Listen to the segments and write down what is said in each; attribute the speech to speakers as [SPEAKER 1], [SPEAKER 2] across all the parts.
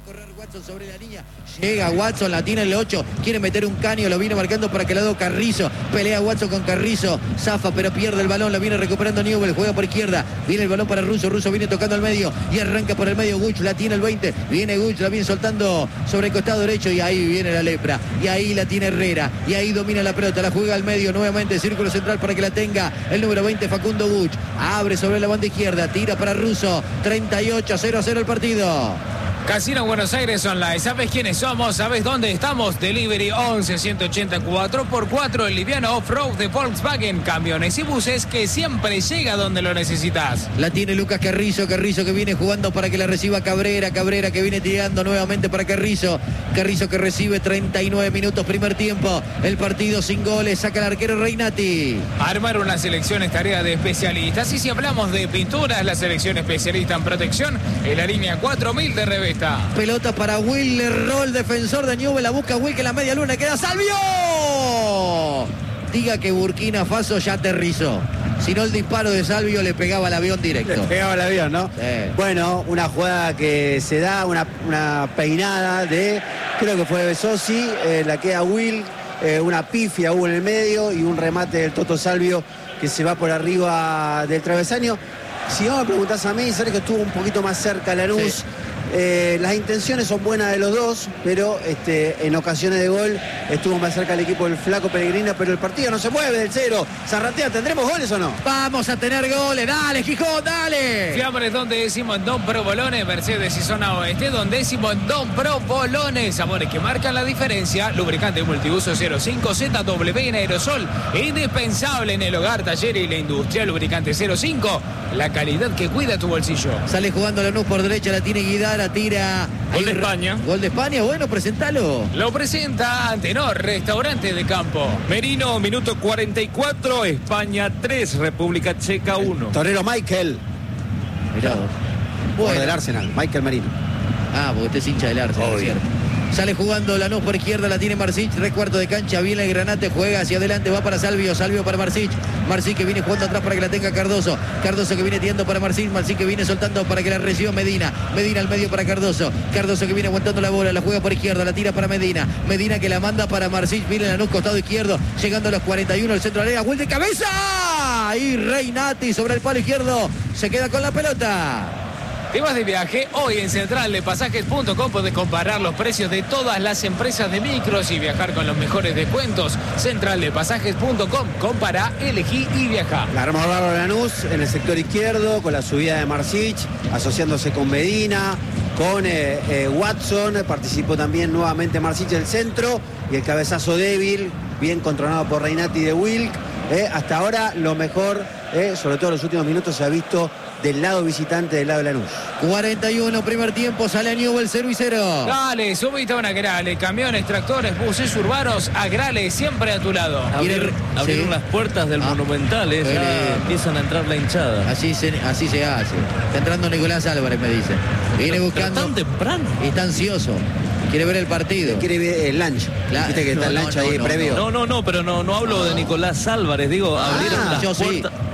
[SPEAKER 1] correr Watson sobre la línea. Llega Watson, la tiene el 8. Quiere meter un caño, lo viene marcando para que lado Carrizo. Pelea Watson con Carrizo. Zafa, pero pierde el balón. La viene recuperando Newell. Juega por izquierda. Viene el balón para Russo. Russo viene tocando al medio. Y arranca por el medio Guch. La tiene el 20. Viene Guch. La viene soltando sobre el costado derecho. Y ahí viene la lepra. Y ahí la tiene Herrera. Y ahí domina la pelota. La juega al medio. Nuevamente círculo central para que la tenga el número 20, Facundo Guch. Abre sobre la banda izquierda. Tira para Russo. 38-0-0 el partido.
[SPEAKER 2] Casino Buenos Aires Online. ¿Sabes quiénes somos? ¿Sabes dónde estamos? Delivery 11-180 4x4, el liviano off-road de Volkswagen. Camiones y buses que siempre llega donde lo necesitas.
[SPEAKER 1] La tiene Lucas Carrizo. Carrizo que viene jugando para que la reciba Cabrera. Cabrera que viene tirando nuevamente para Carrizo. Carrizo que recibe 39 minutos primer tiempo. El partido sin goles. Saca el arquero Reinati.
[SPEAKER 2] Armar una selección es tarea de especialistas. Y si hablamos de pinturas, la selección especialista en protección es la línea 4000 de Revesta.
[SPEAKER 1] Pelota para Will, erró el defensor de Newell, la busca Will que en la media luna queda Salvio. Diga que Burkina Faso ya aterrizó. Si no, el disparo de Salvio le pegaba al avión directo.
[SPEAKER 3] Le pegaba al avión, ¿no?
[SPEAKER 1] Sí.
[SPEAKER 3] Bueno, una jugada que se da, una peinada de, creo que fue de Besosi, la queda Will, una pifia hubo en el medio y un remate del Toto Salvio que se va por arriba del travesaño. Si vos me preguntás a mí, Sergio estuvo un poquito más cerca Lanús. Sí. Las intenciones son buenas de los dos, pero en ocasiones de gol estuvo más cerca el equipo del Flaco Pellegrino, pero el partido no se mueve del cero. Zarratea, ¿tendremos goles o no?
[SPEAKER 1] Vamos a tener goles, dale Gijón, dale.
[SPEAKER 2] Fiambres donde decimos en Don Pro Bolones, Mercedes y Zona Oeste, donde decimos en Don Pro Bolones, sabores que marcan la diferencia. Lubricante multiuso 05 ZW en aerosol, indispensable en el hogar, taller y la industria. Lubricante 05, la calidad que cuida tu bolsillo.
[SPEAKER 1] Sale jugando Lanús por derecha, la tiene Guidara, tira.
[SPEAKER 2] Gol de España.
[SPEAKER 1] Gol de España, bueno, presentalo.
[SPEAKER 2] Lo presenta Antenor, restaurante de campo.
[SPEAKER 4] Merino, minuto 44, España 3, República Checa 1.
[SPEAKER 3] Torero Michael.
[SPEAKER 1] Mirá.
[SPEAKER 3] Bueno. Del Arsenal, Michael Merino.
[SPEAKER 1] Ah, porque usted es hincha del Arsenal, es cierto. Sale jugando Lanús por izquierda, la tiene Marsic, recuarto de cancha, viene el Granate, juega hacia adelante, va para Salvio, Salvio para Marsic, Marsic que viene jugando atrás para que la tenga Cardoso, Cardoso que viene tirando para Marsic, Marsic que viene soltando para que la reciba Medina, Medina al medio para Cardoso, Cardoso que viene aguantando la bola, la juega por izquierda, la tira para Medina, Medina que la manda para Marsic, viene Lanús costado izquierdo, llegando a los 41, el centro de la área, gol de cabeza, y Reinati sobre el palo izquierdo, se queda con la pelota.
[SPEAKER 2] ¿Te vas de viaje? Hoy en centraldepasajes.com podés comparar los precios de todas las empresas de micros y viajar con los mejores descuentos. Centraldepasajes.com, compara, elegí y viaja.
[SPEAKER 3] La arma Barro Lanús en el sector izquierdo con la subida de Marsic, asociándose con Medina, con Watson, participó también nuevamente Marsic en el centro y el cabezazo débil, bien controlado por Reinati de Wilk. Hasta ahora lo mejor, sobre todo en los últimos minutos, se ha visto del lado visitante, del lado de Lanús.
[SPEAKER 1] 41 primer tiempo, sale Newell 0-0.
[SPEAKER 2] Dale, subite a una Grale, camiones, tractores, buses urbanos, a Grale, siempre a tu lado.
[SPEAKER 4] Abrieron las puertas del Monumental, ya empiezan a entrar la hinchada.
[SPEAKER 1] Así se hace. Está entrando Nicolás Álvarez, me dice. Viene buscando.
[SPEAKER 4] Tan temprano.
[SPEAKER 1] Y está ansioso. Quiere ver el partido.
[SPEAKER 3] Quiere ver el lunch.
[SPEAKER 1] Claro.
[SPEAKER 3] Viste que está el lunch ahí previo.
[SPEAKER 4] No, pero no hablo de Nicolás Álvarez, digo, abrieron las puertas.
[SPEAKER 1] Sí.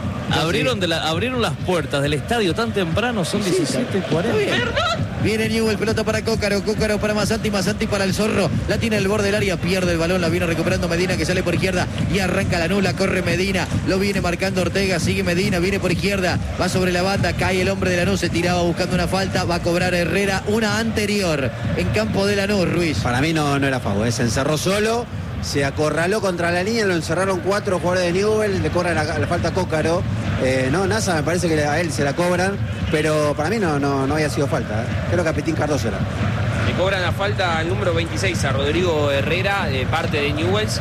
[SPEAKER 4] Abrieron las puertas del estadio tan temprano, son 17:40.
[SPEAKER 1] Viene Newell, pelota para Cócaro, Cócaro para Masanti, Masanti para el Zorro, la tiene el borde del área, pierde el balón, la viene recuperando Medina que sale por izquierda y arranca la nula, corre Medina, lo viene marcando Ortega, sigue Medina, viene por izquierda, va sobre la banda, cae el hombre de Lanús, se tiraba buscando una falta, va a cobrar Herrera, una anterior en campo de Lanús, Ruiz.
[SPEAKER 3] Para mí no era fago, se encerró solo, se acorraló contra la línea, lo encerraron 4 jugadores de Newell, le cobran la falta a Cócaro. Nasa me parece que a él se la cobran, pero para mí no había sido falta. Creo que a Petín Cardoso era.
[SPEAKER 5] Le cobran la falta al número 26 a Rodrigo Herrera, de parte de Newell's,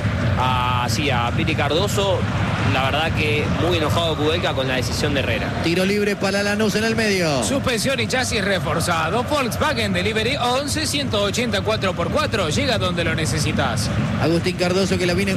[SPEAKER 5] a Piti Cardoso. La verdad que muy enojado Kudelka con la decisión de Herrera.
[SPEAKER 1] Tiro libre para Lanús en el medio.
[SPEAKER 2] Suspensión y chasis reforzado. Volkswagen Delivery 11-180 4x4. Llega donde lo necesitas.
[SPEAKER 1] Agustín Cardoso que la viene.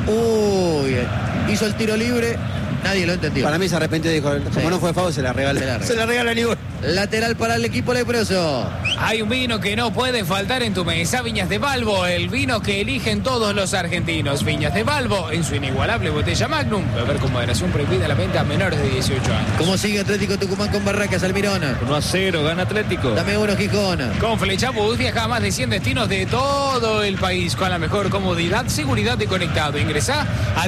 [SPEAKER 1] Hizo el tiro libre. Nadie lo entendió.
[SPEAKER 3] Para mí se arrepintió y dijo, como no fue fago, se la regala. Se la regala a Newell.
[SPEAKER 1] Lateral para el equipo leproso.
[SPEAKER 2] Hay un vino que no puede faltar en tu mesa, Viñas de Balbo, el vino que eligen todos los argentinos. Viñas de Balbo, en su inigualable botella Magnum. Beber con moderación, prohibida la venta a menores de 18 años.
[SPEAKER 1] ¿Cómo sigue Atlético Tucumán con Barracas, Almirón?
[SPEAKER 4] 1-0, gana Atlético.
[SPEAKER 1] Dame uno, Gijón.
[SPEAKER 2] Con Flechabús viaja a más de 100 destinos de todo el país con la mejor comodidad, seguridad y conectado. Ingresá a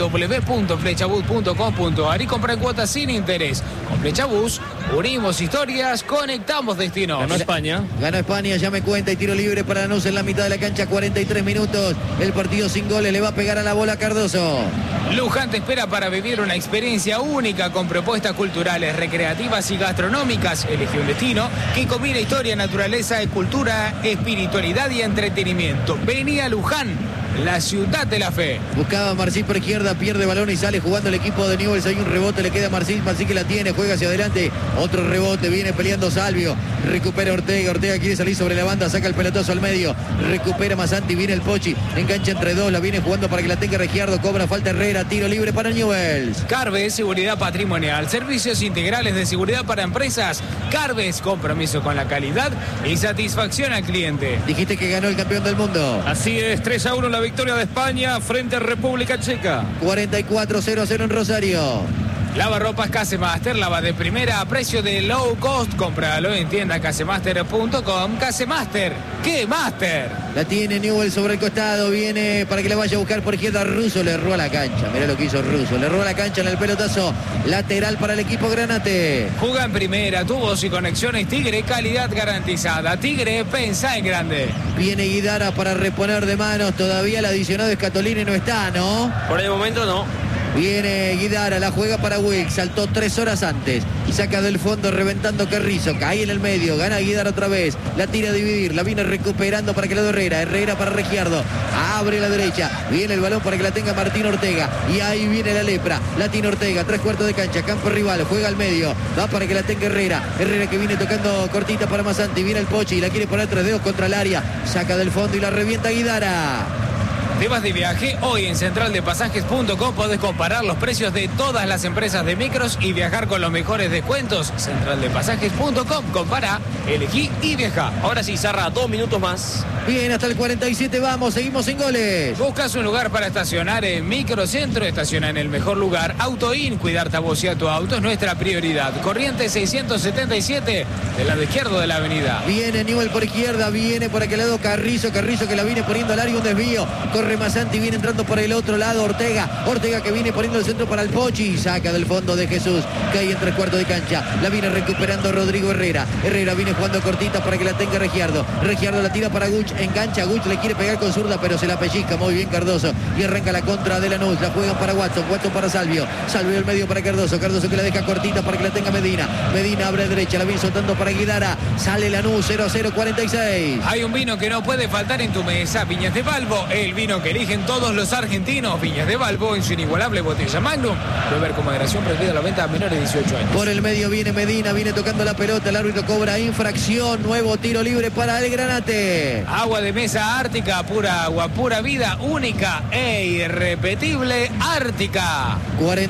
[SPEAKER 2] www.flechabús.com.ar y compra en cuotas sin interés. Con Flechabús unimos historias, conectamos destinos.
[SPEAKER 4] Ganó España.
[SPEAKER 1] Ganó España, ya me cuenta, y tiro libre para Lanús en la mitad de la cancha, 43 minutos. El partido sin goles, le va a pegar a la bola Cardoso.
[SPEAKER 2] Luján te espera para vivir una experiencia única con propuestas culturales, recreativas y gastronómicas. Elige un destino que combina historia, naturaleza, cultura, espiritualidad y entretenimiento. Vení a Luján, la ciudad de la fe.
[SPEAKER 1] Buscaba a Marcín por izquierda, pierde balón y sale jugando el equipo de Newell's. Hay un rebote, le queda a Marcín que la tiene, juega hacia adelante. Otro rebote, viene peleando Salvio. Recupera Ortega, Ortega quiere salir sobre la banda, saca el pelotazo al medio. Recupera Masanti, viene el Pochi, engancha entre dos, la viene jugando para que la tenga Regiardo, cobra falta Herrera, tiro libre para Newell's.
[SPEAKER 2] Carves, seguridad patrimonial, servicios integrales de seguridad para empresas. Carves, compromiso con la calidad y satisfacción al cliente.
[SPEAKER 1] Dijiste que ganó el campeón del mundo.
[SPEAKER 4] Así es, 3-1 la victoria de España frente a República Checa.
[SPEAKER 1] 44-0-0 en Rosario.
[SPEAKER 2] Lavarropas Casemaster, lava de primera a precio de low cost. Cómpralo en tienda casemaster.com. Casemaster, ¿qué Master?
[SPEAKER 1] La tiene Newell's sobre el costado, viene para que la vaya a buscar por izquierda. Russo le erró a la cancha, mirá lo que hizo Russo, le erró a la cancha en el pelotazo. Lateral para el equipo Granate.
[SPEAKER 2] Juega en primera, tubos y conexiones Tigre, calidad garantizada. Tigre, pensá en grande.
[SPEAKER 1] Viene Guidara para reponer de manos, todavía el adicionado Scatolini no está, ¿no?
[SPEAKER 5] Por el momento no.
[SPEAKER 1] Viene Guidara, la juega para Wilk, saltó 3 horas antes, saca del fondo reventando Carrizo, cae en el medio, gana Guidara otra vez, la tira a dividir, la viene recuperando para que la dé Herrera, Herrera para Regiardo, abre la derecha, viene el balón para que la tenga Martín Ortega, y ahí viene la lepra, Latín Ortega, 3/4 de cancha, campo rival, juega al medio, va para que la tenga Herrera, Herrera que viene tocando cortita para Masanti, viene el Pochi, y la quiere poner 3 dedos contra el área, saca del fondo y la revienta Guidara.
[SPEAKER 2] ¿Te vas de viaje? Hoy en centraldepasajes.com podés comparar los precios de todas las empresas de micros y viajar con los mejores descuentos. Centraldepasajes.com, compara, elegí y viaja.
[SPEAKER 5] Ahora sí, Zarra, 2 minutos más.
[SPEAKER 1] Bien, hasta el 47 vamos, seguimos sin goles.
[SPEAKER 2] ¿Buscas un lugar para estacionar en Microcentro? Estaciona en el mejor lugar. AutoIn, cuidarte a vos y a tu auto es nuestra prioridad. Corriente 677, del lado izquierdo de la avenida.
[SPEAKER 1] Viene Newell por izquierda, viene por aquel lado Carrizo que la viene poniendo al área, un desvío. Corre Masanti, viene entrando por el otro lado Ortega que viene poniendo el centro para el Pochi, saca del fondo de Jesús, que hay en 3/4 de cancha, la viene recuperando Rodrigo Herrera viene jugando cortita para que la tenga Regiardo la tira para Guch, engancha Guch, le quiere pegar con zurda pero se la pellizca muy bien Cardoso y arranca la contra de Lanús, la juegan para Watson para Salvio el medio para Cardoso que la deja cortita para que la tenga Medina abre derecha, la viene soltando para Guidara, sale Lanús 0-0, 46.
[SPEAKER 2] Hay un vino que no puede faltar en tu mesa, Viñas de Balbo, el vino que eligen todos los argentinos. Viñas de Balbo en su inigualable botella Magnum. Beber con moderación, prohibida la venta a menores de 18 años.
[SPEAKER 1] Por el medio viene Medina, viene tocando la pelota, el árbitro cobra infracción, nuevo tiro libre para el Granate.
[SPEAKER 2] Agua de mesa Ártica, pura agua, pura vida, única e irrepetible Ártica.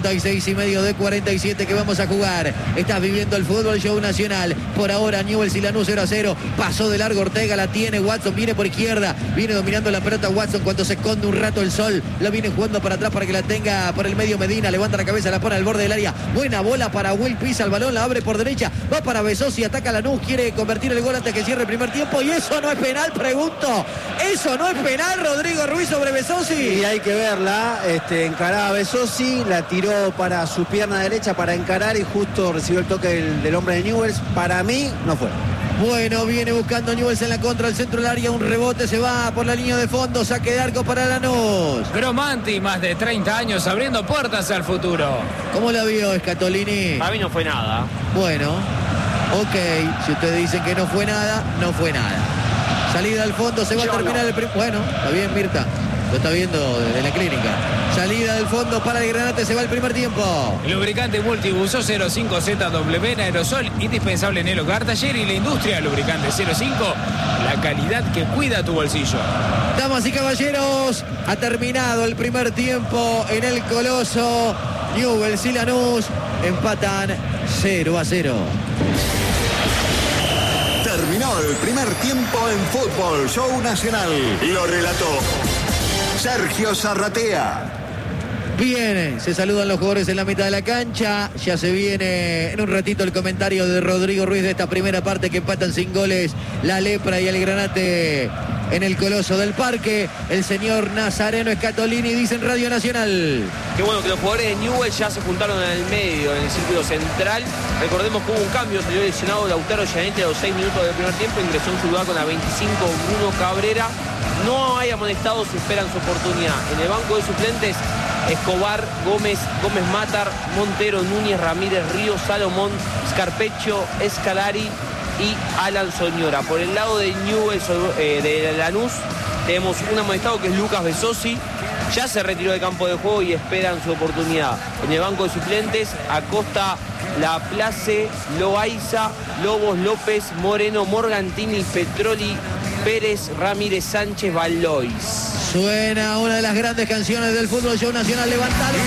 [SPEAKER 1] 46,5 de 47 que vamos a jugar. Estás viviendo el fútbol show nacional. Por ahora Newell's y Lanús 0-0. Pasó de largo Ortega, la tiene Watson, viene por izquierda, viene dominando la pelota Watson cuando se esconde un rato el sol, la viene jugando para atrás para que la tenga por el medio Medina, levanta la cabeza, la pone al borde del área, buena bola para Will, pisa el balón, la abre por derecha, va para Besosi, ataca a Lanús, quiere convertir el gol antes que cierre el primer tiempo y eso no es penal, pregunto, eso no es penal, Rodrigo Ruiz sobre Besosi.
[SPEAKER 3] Y hay que verla, encaraba a Besosi, la tiró para su pierna derecha para encarar y justo recibió el toque del hombre de Newell's, para mí no fue.
[SPEAKER 1] Bueno, viene buscando Newell's en la contra, el centro del área, un rebote, se va por la línea de fondo, saque de arco para Lanús.
[SPEAKER 2] Gromanti, más de 30 años abriendo puertas al futuro.
[SPEAKER 1] ¿Cómo la vio Scatolini?
[SPEAKER 5] A mí no fue nada.
[SPEAKER 1] Bueno, ok, si ustedes dicen que no fue nada, no fue nada. Salida al fondo, se va a terminar el primer... Bueno, está bien Mirta, lo está viendo desde la clínica. Salida del fondo para el Granate, se va el primer tiempo.
[SPEAKER 2] Lubricante multiuso 05ZW en aerosol, indispensable en el hogar, taller y la industria. Lubricante 05, la calidad que cuida tu bolsillo.
[SPEAKER 1] Damas y caballeros, ha terminado el primer tiempo en el Coloso. Newell's y Lanús empatan 0-0.
[SPEAKER 6] Terminó el primer tiempo en Fútbol Show Nacional. Lo relató Sergio Zarratea.
[SPEAKER 1] Bien, se saludan los jugadores en la mitad de la cancha. Ya se viene en un ratito el comentario de Rodrigo Ruiz de esta primera parte que empatan sin goles la Lepra y el Granate en el Coloso del Parque. El señor Nazareno Scatolini dice en Radio Nacional.
[SPEAKER 5] Qué bueno que los jugadores de Newell's ya se juntaron en el medio, en el círculo central. Recordemos que hubo un cambio, salió lesionado Lautaro Gianetti a los 6 minutos del primer tiempo, ingresó en su lugar con la 25 Bruno Cabrera. No hay amonestados y esperan su oportunidad. En el banco de suplentes, Escobar, Gómez Matar, Montero, Núñez, Ramírez, Ríos, Salomón, Scarpeccio, Escalari y Alan Soñora. Por el lado de Newell's, de Lanús, tenemos un amonestado que es Lucas Besosi. Ya se retiró del campo de juego y esperan su oportunidad. En el banco de suplentes, Acosta, Laplace, Loaiza, Lobos, López, Moreno, Morgantini, Petroli, Pérez, Ramírez, Sánchez, Valois.
[SPEAKER 1] Suena una de las grandes canciones del Fútbol Show Nacional. Levantalo.